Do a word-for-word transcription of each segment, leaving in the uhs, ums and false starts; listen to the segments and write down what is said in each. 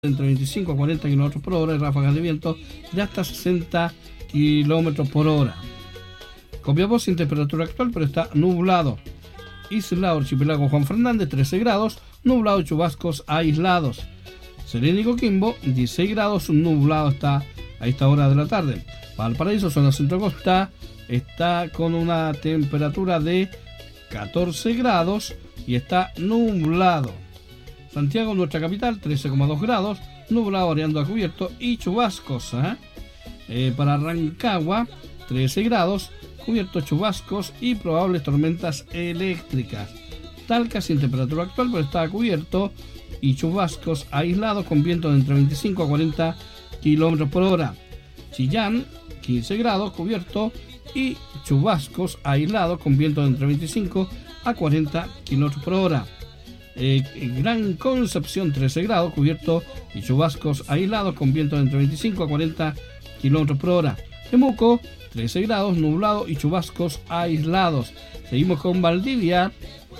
entre veinticinco a cuarenta kilómetros por hora y ráfagas de viento de hasta sesenta kilómetros por hora. Copiapó sin temperatura actual, pero está nublado. Isla Archipiélago Juan Fernández, trece grados, nublado y chubascos aislados. Serena y Coquimbo, dieciséis grados, nublado está a esta hora de la tarde. Valparaíso, zona centro costa, está con una temperatura de catorce grados y está nublado. Santiago, nuestra capital, trece coma dos grados, nublado variando a cubierto y chubascos. ¿eh? Eh, para Rancagua, trece grados, cubierto, chubascos y probables tormentas eléctricas. Talca sin temperatura actual, pero está cubierto y chubascos aislados con viento de entre veinticinco a cuarenta kilómetros por hora. Chillán, quince grados, cubierto y chubascos aislados con viento de entre veinticinco a cuarenta kilómetros por hora. Eh, Gran Concepción, trece grados, cubierto y chubascos aislados con viento de entre veinticinco a cuarenta kilómetros por hora. Temuco, trece grados, nublado y chubascos aislados. Seguimos con Valdivia.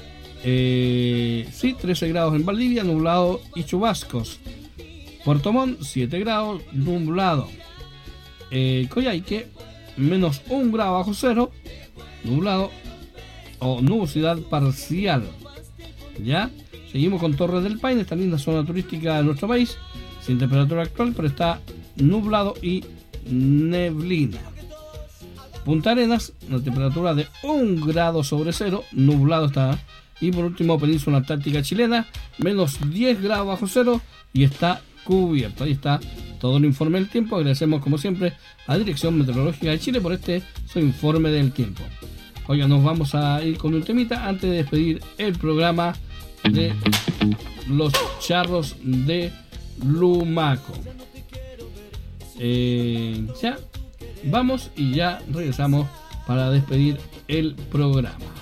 Eh, sí, trece grados en Valdivia, nublado y chubascos. Puerto Montt, siete grados, nublado. Eh, Coyhaique, menos un grado bajo cero, nublado o nubosidad parcial. Ya, seguimos con Torres del Paine, esta linda zona turística de nuestro país, sin temperatura actual, pero está nublado y neblina. Punta Arenas, una temperatura de un grado sobre cero, nublado está. Y por último, Península Antártica Chilena, menos diez grados bajo cero y está cubierto. Ahí está todo el informe del tiempo. Agradecemos como siempre a la Dirección Meteorológica de Chile por este su informe del tiempo. Oiga, nos vamos a ir con un temita antes de despedir el programa de los charros de Lumaco. Eh, ya vamos y ya regresamos para despedir el programa.